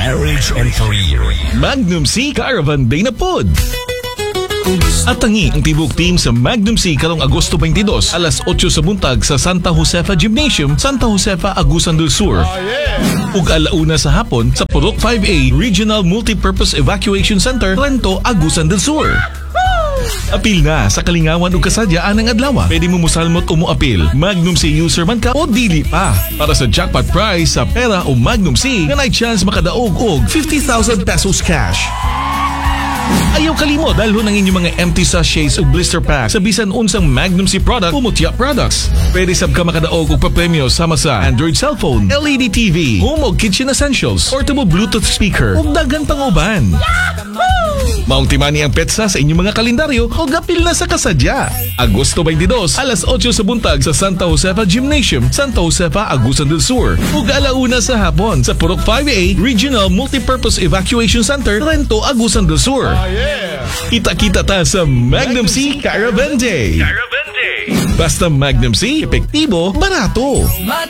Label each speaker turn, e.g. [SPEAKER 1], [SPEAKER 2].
[SPEAKER 1] marriage and career.
[SPEAKER 2] Magnum C Caravan Day na pod. At tangi ang tibok team sa Magnum C karong Agosto 22, alas 8 sa buntag sa Santa Josefa Gymnasium, Santa Josefa, Agusan del Sur. Ug alauna sa hapon sa Purok 5A Regional Multipurpose Evacuation Center, Trento, Agusan del Sur. Apil na sa kalingawan o kasadyaan ng adlaw. Pwede mo musalmot o muapil. Magnum C user man ka o dili pa. Para sa jackpot prize sa pera o Magnum C, nga na chance makadaog og 50,000 pesos cash. Ayaw kalimot dahil ng inyong mga empty sachets o blister pack sa bisan unsang Magnum C product o Mutya products. Pwede sab ka makadaog og papremyo sama sa Android cellphone, LED TV, home o kitchen essentials, portable Bluetooth speaker ug daghan pang uban. Maong timani ang petsa sa inyong mga kalendaryo o gapil na sa kasadya. Agosto 22, alas 8 sa buntag sa Santa Josefa Gymnasium, Santa Josefa, Agusan del Sur. Ug alauna sa hapon sa Purok 5A Regional Multipurpose Evacuation Center, Trento, Agusan del Sur. Kita-kita ta sa Magnum C Caravan Day. Basta Magnum C, epektibo, barato.